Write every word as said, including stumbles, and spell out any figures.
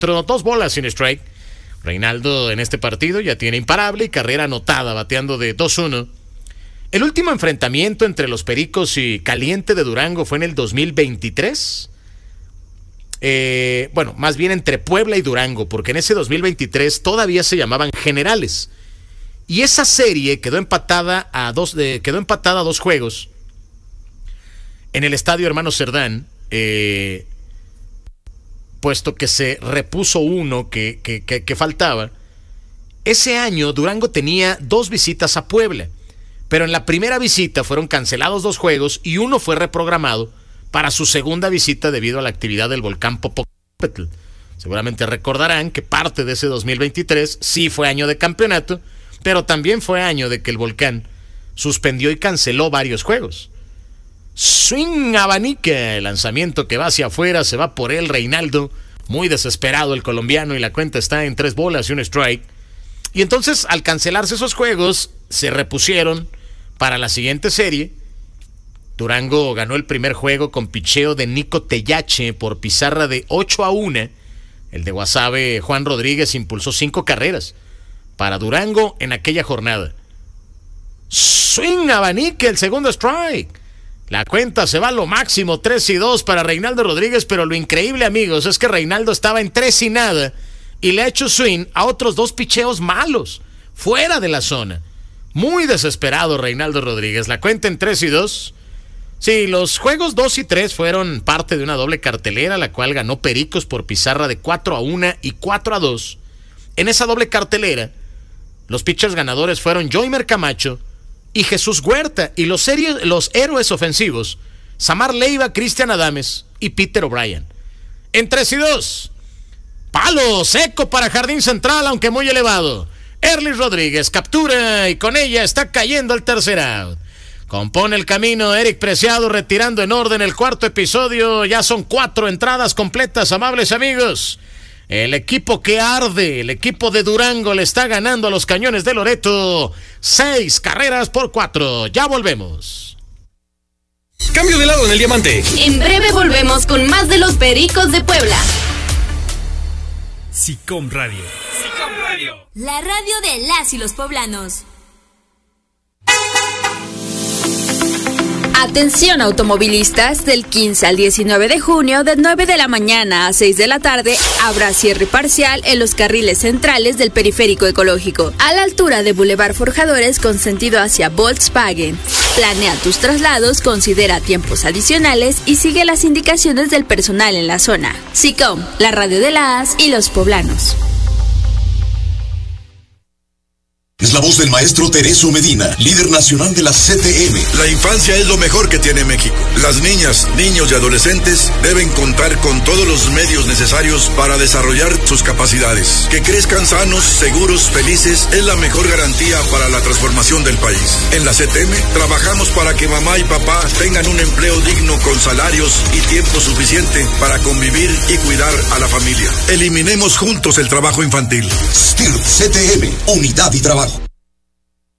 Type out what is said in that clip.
dos bolas sin strike. Reinaldo en este partido ya tiene imparable y carrera anotada, bateando de dos uno. El último enfrentamiento entre los Pericos y Caliente de Durango fue en el dos mil veintitrés. Eh, bueno, más bien entre Puebla y Durango, porque en ese dos mil veintitrés todavía se llamaban Generales. Y esa serie quedó empatada a dos, de, quedó empatada a dos juegos en el estadio Hermano Cerdán, eh, puesto que se repuso uno que, que, que, que faltaba. Ese año Durango tenía dos visitas a Puebla, pero en la primera visita fueron cancelados dos juegos y uno fue reprogramado para su segunda visita debido a la actividad del volcán Popocatépetl. Seguramente recordarán que parte de ese dos mil veintitrés sí fue año de campeonato, pero también fue año de que el volcán suspendió y canceló varios juegos. Swing abanica, el lanzamiento que va hacia afuera, se va por él Reinaldo, muy desesperado el colombiano, y la cuenta está en tres bolas y un strike. Y entonces, al cancelarse esos juegos, se repusieron para la siguiente serie. Durango ganó el primer juego con picheo de Nico Tellache por pizarra de ocho a uno. El de Guasave, Juan Rodríguez, impulsó cinco carreras para Durango en aquella jornada. Swing abanica, el segundo strike. La cuenta se va a lo máximo, tres y dos para Reinaldo Rodríguez, pero lo increíble, amigos, es que Reinaldo estaba en tres y nada y le ha hecho swing a otros dos picheos malos, fuera de la zona. Muy desesperado Reinaldo Rodríguez. La cuenta en tres y dos. Sí, los juegos dos y tres fueron parte de una doble cartelera, la cual ganó Pericos por pizarra de cuatro a uno y cuatro a dos. En esa doble cartelera, los pitchers ganadores fueron Joymer Camacho y Jesús Huerta, y los, serios, los héroes ofensivos, Samar Leiva, Cristian Adames y Peter O'Brien. En tres y dos, palo seco para Jardín Central, aunque muy elevado. Erlis Rodríguez captura y con ella está cayendo el tercer out. Compone el camino Eric Preciado, retirando en orden el cuarto episodio. Ya son cuatro entradas completas, amables amigos. El equipo que arde, el equipo de Durango, le está ganando a los Cañones de Loreto. Seis carreras por cuatro. Ya volvemos. Cambio de lado en el diamante. En breve volvemos con más de los Pericos de Puebla. SICOM Radio. SICOM Radio. La radio de las y los poblanos. Atención automovilistas, del quince al diecinueve de junio, de nueve de la mañana a seis de la tarde, habrá cierre parcial en los carriles centrales del periférico ecológico, a la altura de Boulevard Forjadores con sentido hacia Volkswagen. Planea tus traslados, considera tiempos adicionales y sigue las indicaciones del personal en la zona. SICOM, la radio de las y los poblanos. Es la voz del maestro Tereso Medina, líder nacional de la C T M. La infancia es lo mejor que tiene México. Las niñas, niños y adolescentes deben contar con todos los medios necesarios para desarrollar sus capacidades. Que crezcan sanos, seguros, felices es la mejor garantía para la transformación del país. En la C T M trabajamos para que mamá y papá tengan un empleo digno con salarios y tiempo suficiente para convivir y cuidar a la familia. Eliminemos juntos el trabajo infantil. S T I R P C T M, unidad y trabajo.